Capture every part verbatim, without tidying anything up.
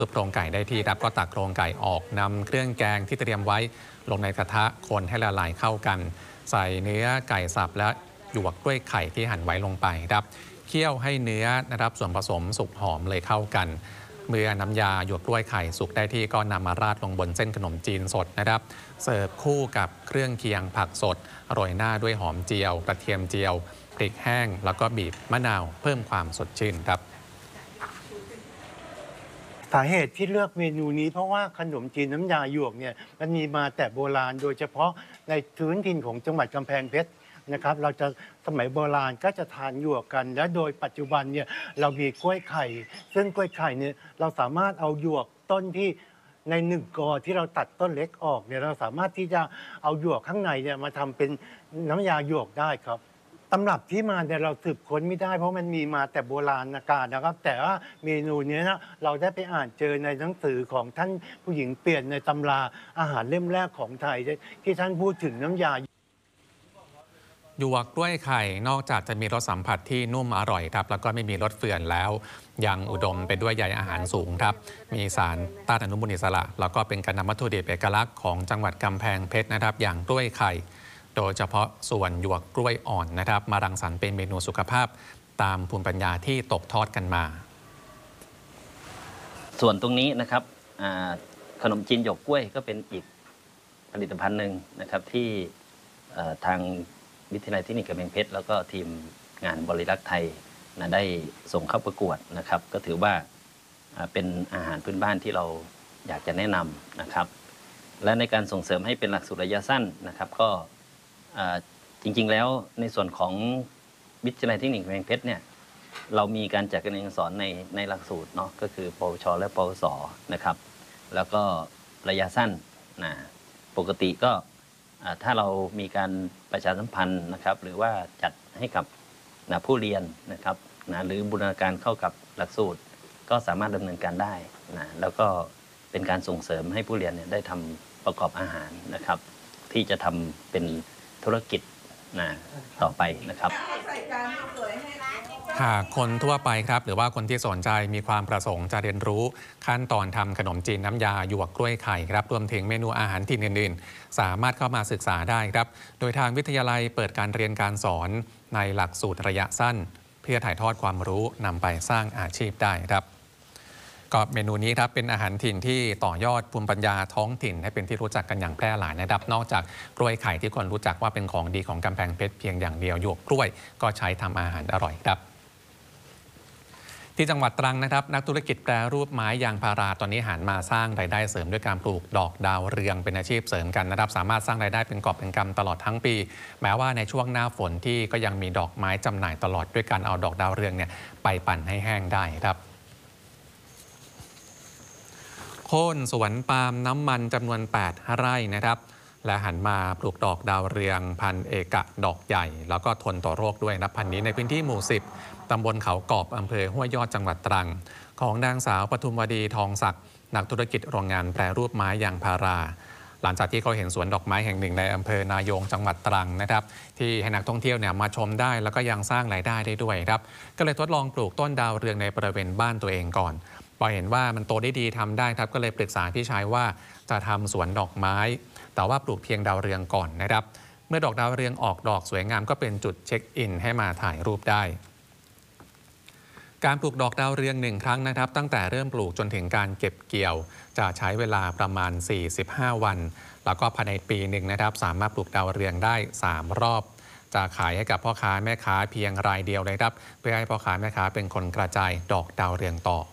ซุปโครงไก่ได้ที่ครับก็ตักโครงไก่ออกนำเครื่องแกงที่เตรียมไว้ลงในกระทะคนให้ละลายเข้ากันใส่เนื้อไก่สับและหยวกด้วยไข่ที่หั่นไว้ลงไปครับเคี่ยวให้เนื้อนะครับส่วนผสมสุกหอมเลยเข้ากันเมื่อน้ำยาหยวกกล้วยไข่สุกได้ที่ก็นำมาราดลงบนเส้นขนมจีนสดนะครับเสิร์ฟคู่กับเครื่องเคียงผักสดโรยหน้าด้วยหอมเจียวกระเทียมเจียวพริกแห้งแล้วก็บีบมะนาวเพิ่มความสดชื่นครับสาเหตุที่เลือกเมนูนี้เพราะว่าขนมจีนน้ำยาหยวกเนี่ยมันมีมาแต่โบราณโดยเฉพาะในพื้นถิ่นของจังหวัดกำแพงเพชรนะครับเราจะสมัยโบราณก็จะทานหยวกกันและโดยปัจจุบันเนี่ยเรามีกล้วยไข่ซึ่งกล้วยไข่เนี่ยเราสามารถเอาหยวกต้นที่ในหนึ่งกอที่เราตัดต้นเล็กออกเนี่ยเราสามารถที่จะเอาหยวกข้างในเนี่ยมาทำเป็นน้ำยาหยวกได้ครับตำรับที่มาเนี่ยเราสืบค้นไม่ได้เพราะมันมีมาแต่โบราณกาลนะครับแต่ว่าเมนูนี้นะเราได้ไปอ่านเจอในหนังสือของท่านผู้หญิงเปลี่ยนในตำราอาหารเล่มแรกของไทยที่ท่านพูดถึงน้ำยาหยวกกล้วยไข่นอกจากจะมีรสสัมผัสที่นุ่มอร่อยครับแล้วก็ไม่มีรสเฟื่อนแล้วยังอุดมไปด้วยใยอาหารสูงครับมีสารต้านอนุมูลอิสระแล้วก็เป็นการนำวัตถุดิบเอกลักษณ์ของจังหวัดกำแพงเพชรนะครับอย่างกล้วยไข่โดยเฉพาะส่วนหยวกกล้วยอ่อนนะครับมารังสรรค์เป็นเมนูสุขภาพตามภูมิปัญญาที่ตกทอดกันมาส่วนตรงนี้นะครับขนมจีนหยวกกล้วยก็เป็นอีกผลิตภัณฑ์หนึ่งนะครับที่ทางวิทยาลัยเทคนิคกำแพงเพชรแล้วก็ทีมงานบริรักษ์ไทยนะได้ส่งเข้าประกวดนะครับก็ถือว่าเป็นอาหารพื้นบ้านที่เราอยากจะแนะนำนะครับและในการส่งเสริมให้เป็นหลักสูตรระยะสั้นนะครับก็จริงๆแล้วในส่วนของวิทยาลัยเทคนิคกำแพงเพชรเนี่ยเรามีการจัดการเรียนการสอนในในหลักสูตรเนาะก็คือปวชและปวสนะครับแล้วก็ระยะสั้นนะปกติก็ถ้าเรามีการประชาสัมพันธ์นะครับหรือว่าจัดให้กับนะผู้เรียนนะครับนะหรือบูรณาการเข้ากับหลักสูตรก็สามารถดำเนินการได้นะแล้วก็เป็นการส่งเสริมให้ผู้เรียนเนี่ยได้ทำประกอบอาหารนะครับที่จะทำเป็นธุรกิจนะต่อไปนะครับหากคนทั่วไปครับหรือว่าคนที่สนใจมีความประสงค์จะเรียนรู้ขั้นตอนทำขนมจีนน้ำยาหยวกกล้วยไข่ครับรวมถึงเมนูอาหารถิ่นอื่นๆสามารถเข้ามาศึกษาได้ครับโดยทางวิทยาลัยเปิดการเรียนการสอนในหลักสูตรระยะสั้นเพื่อถ่ายทอดความรู้นำไปสร้างอาชีพได้ครับก็เมนูนี้ครับเป็นอาหารถิ่นที่ต่อยอดภูมิปัญญาท้องถิ่นให้เป็นที่รู้จักกันอย่างแพร่หลายนะครับนอกจากกล้วยไข่ที่คนรู้จักว่าเป็นของดีของกำแพงเพชรเพียงอย่างเดียวหยวกกล้วยก็ใช้ทำอาหารอร่อยครับที่จังหวัดตรังนะครับนักธุรกิจแปรรูปไม้ยางพาราตอนนี้หันมาสร้างรายได้เสริมด้วยการปลูกดอกดาวเรืองเป็นอาชีพเสริมกันนะครับสามารถสร้างรายได้เป็นกอบเป็นกำตลอดทั้งปีแม้ว่าในช่วงหน้าฝนที่ก็ยังมีดอกไม้จำหน่ายตลอดด้วยการเอาดอกดาวเรืองเนี่ยไปปั่นให้แห้งได้ครับโค่นสวนปาล์มน้ำมันจำนวนแปดไร่นะครับและหันมาปลูกดอกดาวเรืองพันเอกะดอกใหญ่แล้วก็ทนต่อโรคด้วยนะพันนี้ในพื้นที่หมู่สิบตำบลเขากอบอำเภอห้วยยอดจังหวัดตรังของนางสาวปทุมวดีทองศักดิ์นักธุรกิจโรงงานแปรรูปไม้ยางพาราหลังจากที่เขาเห็นสวนดอกไม้แห่งหนึ่งในอำเภอนายงจังหวัดตรังนะครับที่ให้นักท่องเที่ยวเนี่ยมาชมได้แล้วก็ยังสร้างรายได้ได้ด้วยครับก็เลยทดลองปลูกต้นดาวเรืองในบริเวณบ้านตัวเองก่อนพอเห็นว่ามันโตได้ดีทำได้ครับก็เลยปรึกษาพี่ชายว่าจะทำสวนดอกไม้แต่ว่าปลูกเพียงดาวเรืองก่อนนะครับเมื่อดอกดาวเรืองออกดอกสวยงามก็เป็นจุดเช็คอินให้มาถ่ายรูปได้การปลูกดอกดาวเรืองหนึ่งครั้งนะครับตั้งแต่เริ่มปลูกจนถึงการเก็บเกี่ยวจะใช้เวลาประมาณสี่สิบห้าวันแล้วก็ภายในปีหนึ่งนะครับสามารถปลูกดาวเรืองได้สามรอบจะขายให้กับพ่อค้าแม่ค้าเพียงรายเดียวเลยครับเพื่อให้พ่อค้าแม่ค้าเป็นคนกระจายดอกดาวเรืองต่อ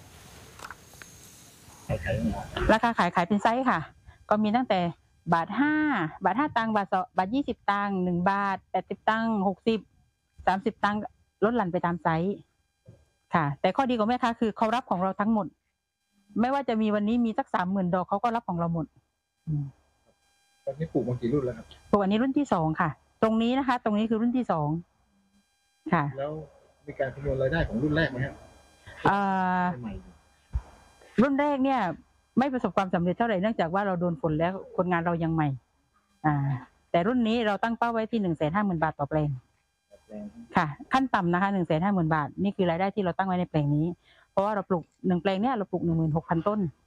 ราคาขายขายเป็นไซส์ค่ะก็มีตั้งแต่บาทห้าบาทห้าตังค์บาทสองบาทยี่สิบตังค์หนึ่งบาทแปดสิบตังค์หกสิบสามสิบตังค์ลดหลั่นไปตามไซส์ค่ะแต่ข้อดีของแม่ค้าคือเขารับของเราทั้งหมดไม่ว่าจะมีวันนี้มีสักสามหมื่นดอกเขาก็รับของเราหมดตอนนี้ปลูกมากี่รุ่นแล้วครับปลูกอันนี้รุ่นที่สองค่ะตรงนี้นะคะตรงนี้คือรุ่นที่สองค่ะแล้วมีการคำนวณรายได้ของรุ่นแรกไหมครับรุ่นแรกเนี่ยไม่ประสบความสำเร็จเท่าไหร่เนื่องจากว่าเราโดนฝนแล้วคนงานเรายังใหม่อ่าแต่รุ่นนี้เราตั้งเป้าไว้ที่หนึ่งแสนห้าหมื่นบาทต่อแปลงค่ะขั้นต่ำนะคะหนึ่งแสนห้าหมื่นบาทนี่คือรายได้ที่เราตั้งไว้ในแปลงนี้พราะว่าเราปลูกหนึ่งแปลงเนี่ยเราปลูกหนึ่งหมื่นหกพันต้น